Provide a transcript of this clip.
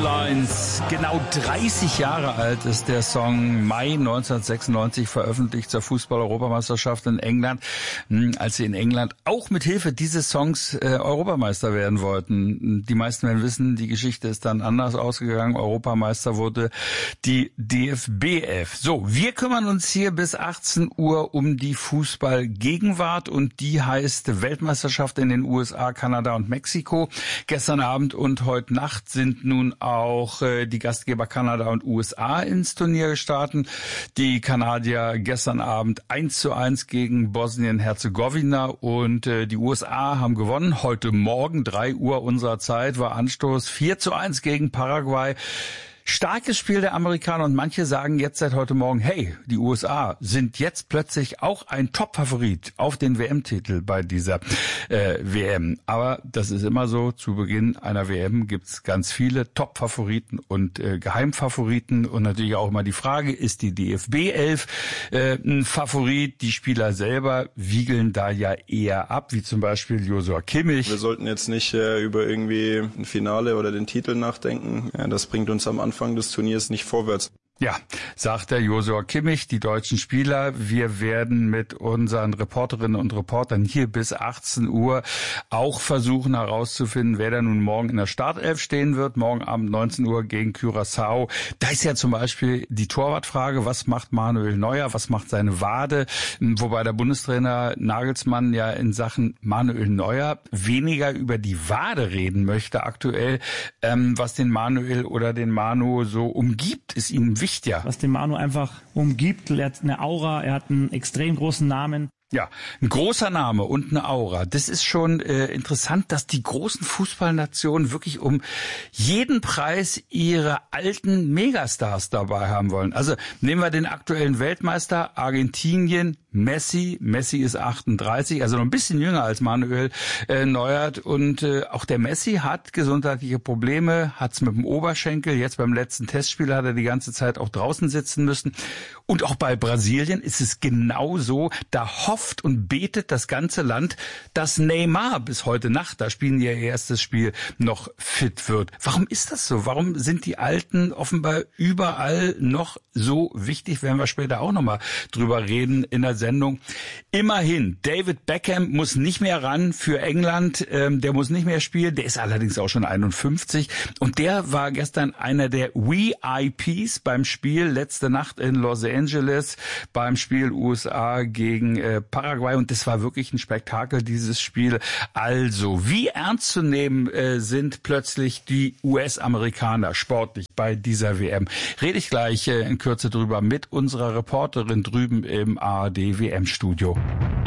Lines. Genau 30 Jahre alt ist der Song, Mai 1996 veröffentlicht zur Fußball-Europameisterschaft in England, als sie in England auch mit Hilfe dieses Songs Europameister werden wollten. Die meisten werden wissen, die Geschichte ist dann anders ausgegangen. Europameister wurde die DFB 11. So, wir kümmern uns hier bis 18 Uhr um die Fußball-Gegenwart und die heißt Weltmeisterschaft in den USA, Kanada und Mexiko. Gestern Abend und heute Nacht sind nun auch die Gastgeber Kanada und USA ins Turnier gestartet. Die Kanadier gestern Abend 1:1 gegen Bosnien-Herzegowina und die USA haben gewonnen. Heute Morgen 3 Uhr unserer Zeit war Anstoß 4:1 gegen Paraguay. Starkes Spiel der Amerikaner und manche sagen jetzt seit heute Morgen, hey, die USA sind jetzt plötzlich auch ein Top-Favorit auf den WM-Titel bei dieser WM. Aber das ist immer so, zu Beginn einer WM gibt's ganz viele Top-Favoriten und Geheimfavoriten und natürlich auch immer die Frage, ist die DFB 11 ein Favorit? Die Spieler selber wiegeln da ja eher ab, wie zum Beispiel Joshua Kimmich. Wir sollten jetzt nicht über irgendwie ein Finale oder den Titel nachdenken. Ja, das bringt uns am Anfang des Turniers nicht vorwärts. Ja, sagt der Joshua Kimmich, die deutschen Spieler. Wir werden mit unseren Reporterinnen und Reportern hier bis 18 Uhr auch versuchen herauszufinden, wer da nun morgen in der Startelf stehen wird. Morgen Abend 19 Uhr gegen Curaçao. Da ist ja zum Beispiel die Torwartfrage, was macht Manuel Neuer, was macht seine Wade? Wobei der Bundestrainer Nagelsmann ja in Sachen Manuel Neuer weniger über die Wade reden möchte aktuell. Was den Manuel oder den Manu so umgibt, ist ihm wichtig. Was den Manu einfach umgibt, er hat eine Aura, er hat einen extrem großen Namen. Ja, ein großer Name und eine Aura. Das ist schon interessant, dass die großen Fußballnationen wirklich um jeden Preis ihre alten Megastars dabei haben wollen. Also nehmen wir den aktuellen Weltmeister Argentinien, Messi. Messi ist 38, also noch ein bisschen jünger als Manuel Neuer. Und auch der Messi hat gesundheitliche Probleme, hat's mit dem Oberschenkel. Jetzt beim letzten Testspiel hat er die ganze Zeit auch draußen sitzen müssen. Und auch bei Brasilien ist es genauso. Da hofft und betet das ganze Land, dass Neymar bis heute Nacht, da spielen die ihr erstes Spiel, noch fit wird. Warum ist das so? Warum sind die Alten offenbar überall noch so wichtig? Werden wir später auch nochmal drüber reden in der Sendung. Immerhin, David Beckham muss nicht mehr ran für England. Der muss nicht mehr spielen. Der ist allerdings auch schon 51. Und der war gestern einer der VIPs beim Spiel letzte Nacht in Los Angeles, beim Spiel USA gegen Paraguay. Und das war wirklich ein Spektakel, dieses Spiel. Also, wie ernst zu nehmen sind plötzlich die US-Amerikaner sportlich bei dieser WM? Rede ich gleich in Kürze drüber mit unserer Reporterin drüben im ARD WM-Studio.